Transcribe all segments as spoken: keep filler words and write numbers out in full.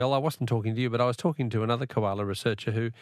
Well, I wasn't talking to you, but I was talking to another koala researcher who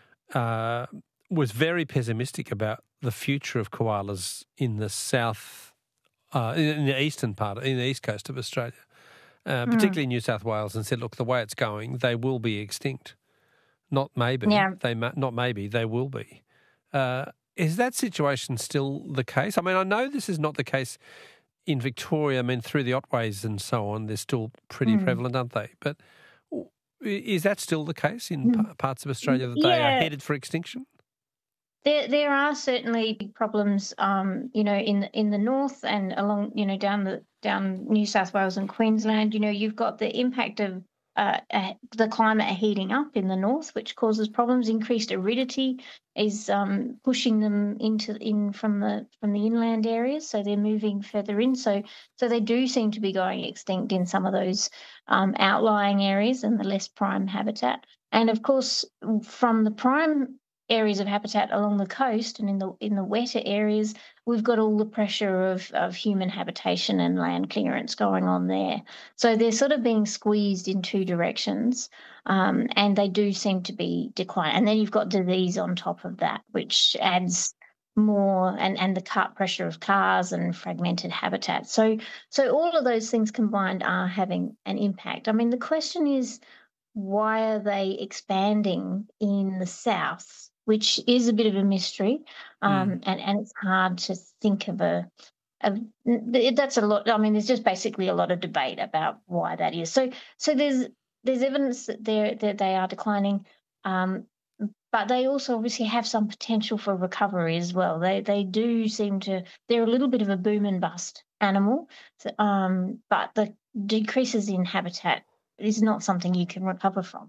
uh, was very pessimistic about the future of koalas in the south, uh, in, in the eastern part, in the east coast of Australia, uh, Mm. particularly New South Wales, and said, look, the way it's going, they will be extinct. Not maybe. Yeah. They ma- Not maybe, they will be. Uh, is that situation still the case? I mean, I know this is not the case in Victoria. I mean, through the Otways and so on, they're still pretty Mm. prevalent, aren't they? But w- is that still the case in Mm. pa- parts of Australia that they are Yeah. headed for extinction? There, there are certainly big problems, um, you know, in in the north and along, you know, down the down New South Wales and Queensland. You know, you've got the impact of uh, uh, the climate heating up in the north, which causes problems. Increased aridity is um, pushing them into in from the from the inland areas, so they're moving further in. So, so they do seem to be going extinct in some of those um, outlying areas and the less prime habitat. And of course, from the prime areas of habitat along the coast and in the in the wetter areas, we've got all the pressure of, of human habitation and land clearance going on there. So they're sort of being squeezed in two directions, um, and they do seem to be declining. And then you've got disease on top of that, which adds more, and, and the cut pressure of cars and fragmented habitat. So so all of those things combined are having an impact. I mean, the question is, why are they expanding in the south, which is a bit of a mystery, um, Mm. and, and it's hard to think of a, of that's a lot. I mean, there's just basically a lot of debate about why that is. So, so there's there's evidence that they're that they are declining, um, but they also obviously have some potential for recovery as well. They they do seem to they're a little bit of a boom and bust animal, so, um, but the decreases in habitat is not something you can recover from.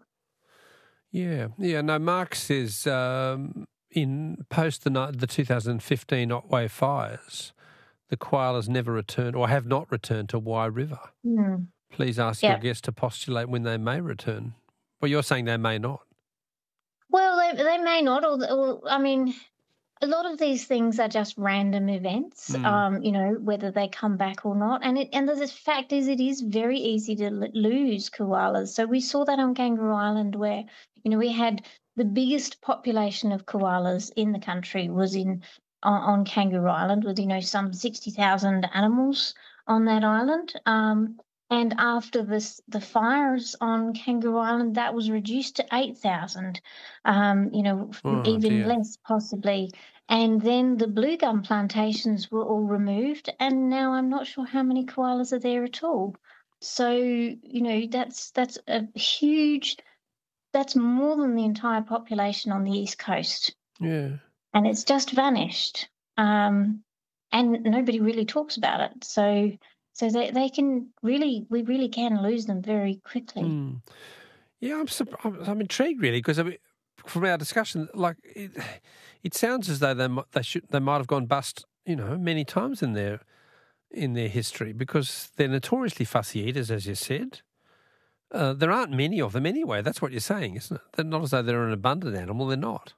Yeah, yeah. No, Mark says um, in post the ni- the two thousand fifteen Otway fires, the koalas never returned or have not returned to Wye River. Mm. Please ask Yeah. your guest to postulate when they may return. Well, you're saying they may not. Well, they they may not, or, or I mean, a lot of these things are just random events. Mm. Um, you know, whether they come back or not. And it and the fact is, it is very easy to l- lose koalas. So we saw that on Kangaroo Island, where you know we had the biggest population of koalas in the country was in on, on Kangaroo Island, with you know some sixty thousand animals on that island. Um, and after this, the fires on Kangaroo Island, that was reduced to eight thousand. Um, you know, Oh, even dear. less possibly. And then the blue gum plantations were all removed, and now I'm not sure how many koalas are there at all. So, you know, that's that's a huge that's more than the entire population on the East Coast. Yeah. And it's just vanished. Um, and nobody really talks about it. So so they, they can really we really can lose them very quickly. Mm. Yeah, I'm, surp- I'm I'm intrigued really because I mean, from our discussion, like it, it sounds as though they might, they should they might have gone bust, you know, many times in their in their history because they're notoriously fussy eaters, as you said. Uh, there aren't many of them anyway. That's what you're saying, isn't it? They're not as though they're an abundant animal. They're not.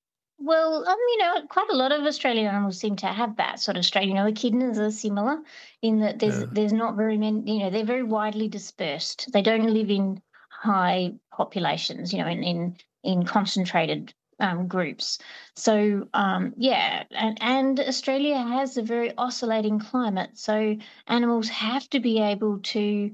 Well, um, you know, quite a lot of Australian animals seem to have that sort of trait. You know, echidnas are similar in that there's Yeah. there's not very many. You know, they're very widely dispersed. They don't live in high populations. You know, in in in concentrated um, groups. So um, yeah, and and Australia has a very oscillating climate. So animals have to be able to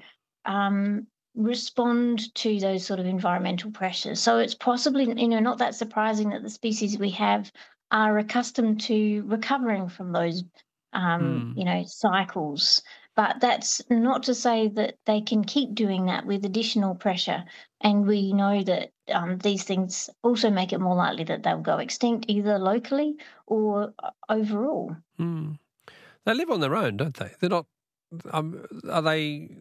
um, respond to those sort of environmental pressures. So it's possibly, you know, not that surprising that the species we have are accustomed to recovering from those, um, Mm. you know, cycles. But that's not to say that they can keep doing that with additional pressure. And we know that um, these things also make it more likely that they'll go extinct, either locally or uh, overall. Mm. They live on their own, don't they? They're not. Um, are they?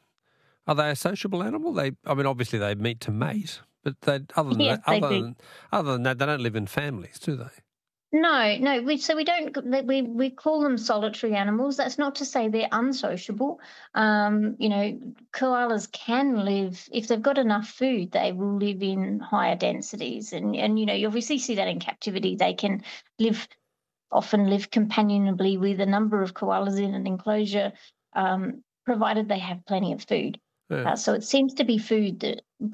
Are they a sociable animal? They. I mean, obviously they meet to mate, but they. Other than Yes, that, they other do. than other than that, they don't live in families, do they? No, no. We, so we don't. We we call them solitary animals. That's not to say they're unsociable. Um, you know, koalas can live if they've got enough food. They will live in higher densities, and and you know, you obviously see that in captivity. They can live often live companionably with a number of koalas in an enclosure, um, provided they have plenty of food. Yeah. Uh, so it seems to be food that